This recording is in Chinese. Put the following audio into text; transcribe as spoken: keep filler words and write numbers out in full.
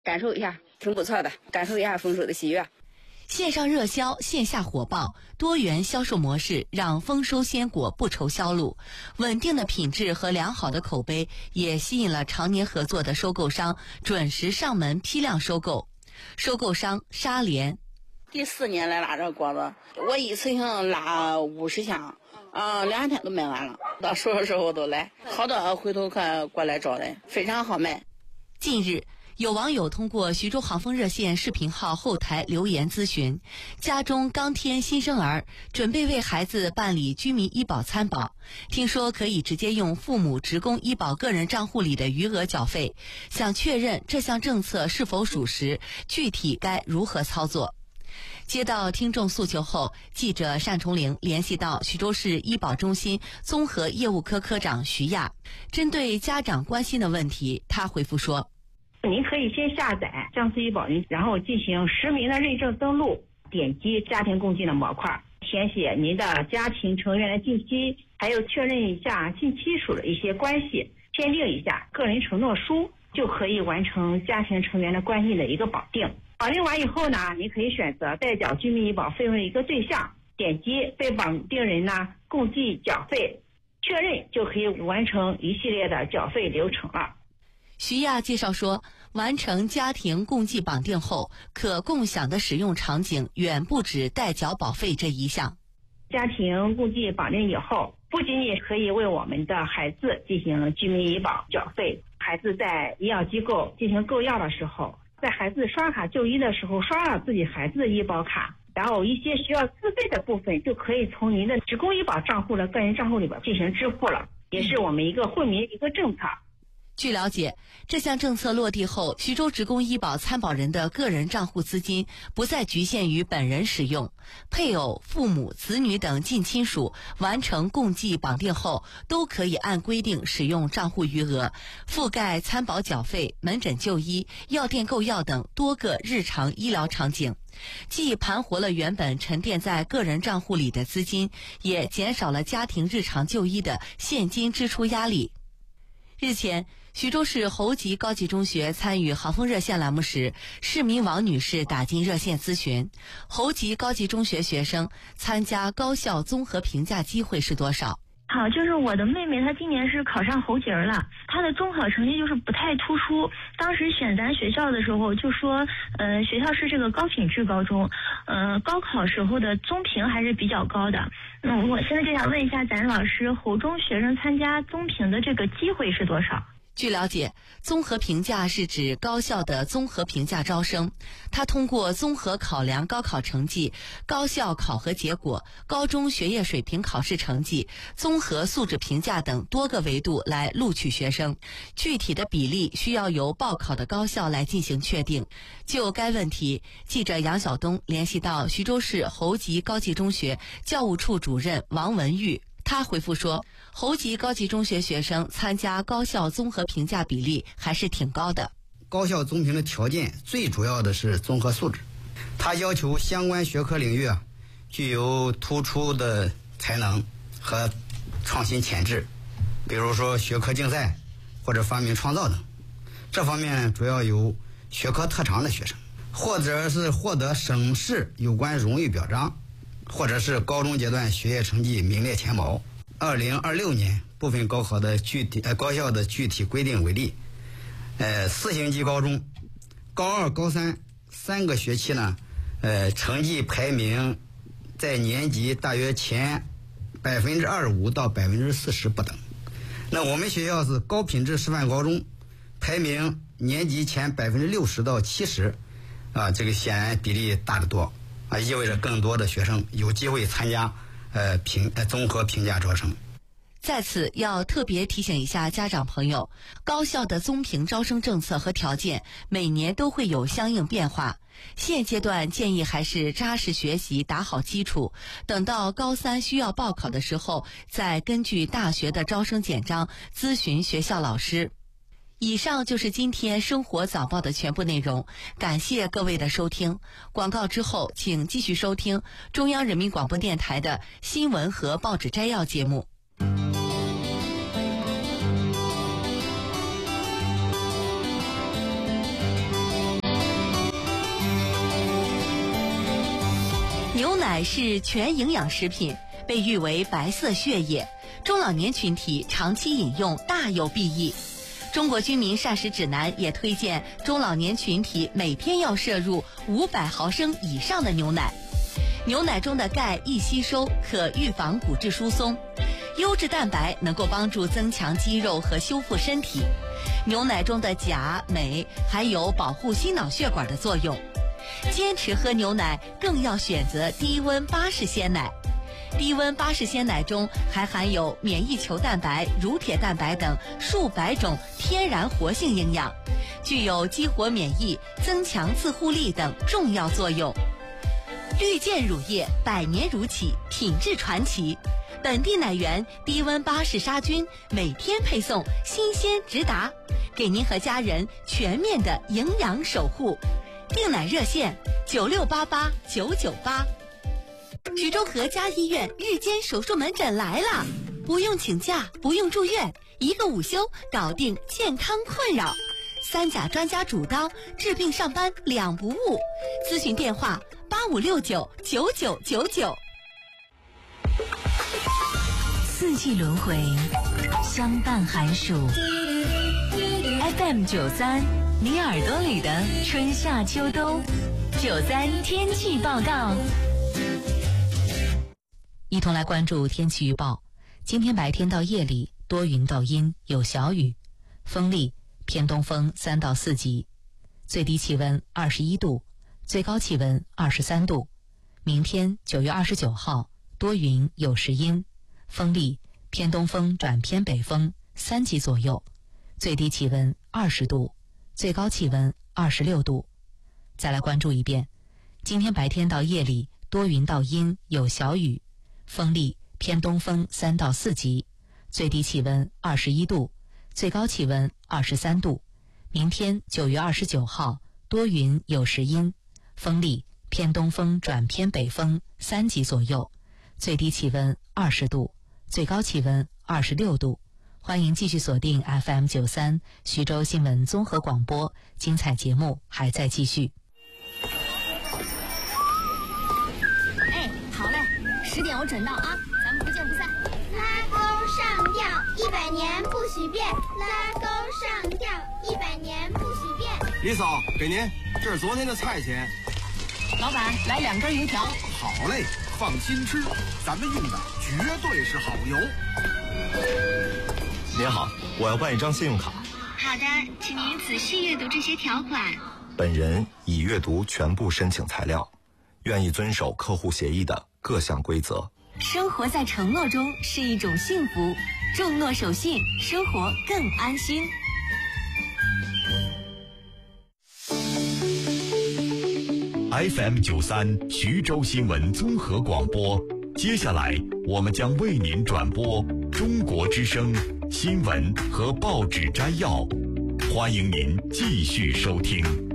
感受一下，挺不错的，感受一下丰收的喜悦。 线上热销，线下火爆，多元销售模式让丰收鲜果不愁销路。稳定的品质和良好的口碑也吸引了常年合作的收购商准时上门批量收购。收购商沙莲， 第四年来拉这果子，我一次性拉五十箱，啊，两天都卖完了，到什么时候都来，好多回头客过来找人，非常好卖。 近日，有网友通过徐州航丰热线视频号后台留言咨询，家中刚添新生儿，准备为孩子办理居民医保参保，听说可以直接用父母职工医保个人账户里的余额缴费，想确认这项政策是否属实，具体该如何操作。接到听众诉求后，记者单崇玲联系到徐州市医保中心综合业务科科长徐亚，针对家长关心的问题，他回复说， 您可以先下载江苏医保云，然后进行实名的认证登录，点击家庭共济的模块，填写您的家庭成员的信息，还有确认一下近亲属的一些关系，签订一下个人承诺书，就可以完成家庭成员的关系的一个绑定。绑定完以后呢，您可以选择代缴居民医保费用的一个对象，点击被绑定人呢共计缴费，确认就可以完成一系列的缴费流程了。 徐亚介绍说，完成家庭共计绑定后，可共享的使用场景远不止代缴保费这一项。 家庭共计绑定以后，不仅仅可以为我们的孩子进行居民医保缴费，孩子在医药机构进行购药的时候，在孩子刷卡就医的时候刷了自己孩子的医保卡，然后一些需要自费的部分就可以从您的职工医保账户的个人账户里边进行支付了，也是我们一个惠民一个政策。 据了解，这项政策落地后，徐州职工医保参保人的个人账户资金不再局限于本人使用，配偶、父母、子女等近亲属完成共计绑定后，都可以按规定使用账户余额，覆盖参保缴费、门诊就医、药店购药等多个日常医疗场景，既盘活了原本沉淀在个人账户里的资金，也减少了家庭日常就医的现金支出压力。日前，徐州市侯集高级中学参与航丰热线栏目时，市民王女士打进热线咨询，侯集高级中学学生参加高校综合评价机会是多少？ 好，就是我的妹妹，她今年是考上侯节了，她的中考成绩就是不太突出。当时选咱学校的时候就说，呃，学校是这个高品质高中，呃，高考时候的综评还是比较高的。嗯，我现在就想问一下咱老师，侯中学生参加综评的这个机会是多少？ 据了解，综合评价是指高校的综合评价招生，它通过综合考量高考成绩、高校考核结果、高中学业水平考试成绩、综合素质评价等多个维度来录取学生，具体的比例需要由报考的高校来进行确定。就该问题，记者杨晓东联系到徐州市侯集高级中学教务处主任王文玉，他回复说，侯集高级中学学生参加高校综合评价比例还是挺高的。 高校综评的条件最主要的是综合素质，它要求相关学科领域啊具有突出的才能和创新潜质，比如说学科竞赛或者发明创造等。这方面主要有学科特长的学生，或者是获得省市有关荣誉表彰，或者是高中阶段学业成绩名列前茅。二零二六年部分高考的具体呃高校的具体规定为例，呃四星级高中高二高三三个学期呢，呃成绩排名在年级大约前百分之二十五到百分之四十不等。那我们学校是高品质师范高中，排名年级前百分之六十到七十，啊，这个显然比例大得多。啊，意味着更多的学生有机会参加呃评呃综合评价招生。 在此要特别提醒一下家长朋友，高校的综评招生政策和条件每年都会有相应变化，现阶段建议还是扎实学习，打好基础，等到高三需要报考的时候，再根据大学的招生简章咨询学校老师。以上就是今天生活早报的全部内容，感谢各位的收听。广告之后，请继续收听中央人民广播电台的新闻和报纸摘要节目。 牛奶是全营养食品，被誉为白色血液，中老年群体长期饮用大有裨益。中国居民膳食指南也推荐中老年群体每天要摄入五百毫升以上的牛奶。牛奶中的钙易吸收，可预防骨质疏松；优质蛋白能够帮助增强肌肉和修复身体。牛奶中的钾、镁还有保护心脑血管的作用。坚持喝牛奶更要选择低温巴氏鲜奶。低温巴氏鲜奶中还含有免疫球蛋白、乳铁蛋白等数百种天然活性营养，具有激活免疫、增强自护力等重要作用。绿箭乳业百年乳企，品质传奇，本地奶源低温巴氏杀菌，每天配送，新鲜直达，给您和家人全面的营养守护。订奶热线九六八八九九八。徐州河家医院日间手术门诊来了，不用请假，不用住院，一个午休搞定健康困扰。三甲专家主刀，治病上班两不误。咨询电话八五六九九九九九。 四季轮回，相伴寒暑。F M 九三，你耳朵里的春夏秋冬。九三天气报告。 一同来关注天气预报。今天白天到夜里多云到阴，有小雨，风力偏东风三到四级，最低气温二十一度，最高气温二十三度。明天九月二十九号多云有时阴，风力偏东风转偏北风三级左右，最低气温二十度，最高气温二十六度。再来关注一遍，今天白天到夜里多云到阴有小雨，风力偏东风三到四级，最低气温二十一度，最高气温二十三度。明天九月二十九号多云有时阴，风力偏东风转偏北风三级左右，最低气温二十度，最高气温二十六度。欢迎继续锁定 F M 九三 徐州新闻综合广播，精彩节目还在继续。 哎，好嘞，十点我准到啊，咱们不见不散。 拉钩上吊，一百年不许变。拉钩上吊，一百年不许变。 李嫂，给您，这是昨天的菜钱。 老板，来两根油条。 好嘞，放心吃，咱们用的绝对是好油。 您好，我要办一张信用卡。 好的，请您仔细阅读这些条款。 本人已阅读全部申请材料，愿意遵守客户协议的各项规则。 生活在承诺中是一种幸福，重诺守信，生活更安心。 F M 九三徐州新闻综合广播，接下来我们将为您转播中国之声新闻和报纸摘要，欢迎您继续收听。